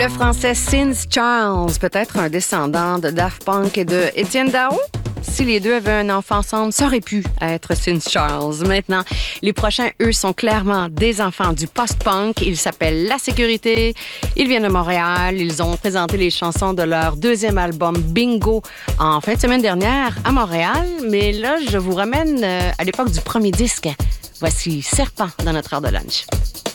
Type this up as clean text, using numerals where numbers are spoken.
Le français Cinz Charles, peut-être un descendant de Daft Punk et de Étienne Dao? Si les deux avaient un enfant ensemble, ça aurait pu être Cinz Charles. Maintenant, les prochains, eux, sont clairement des enfants du post-punk. Ils s'appellent La Sécurité. Ils viennent de Montréal. Ils ont présenté les chansons de leur deuxième album Bingo en fin de semaine dernière à Montréal. Mais là, je vous ramène à l'époque du premier disque. Voici Serpent dans notre heure de lunch.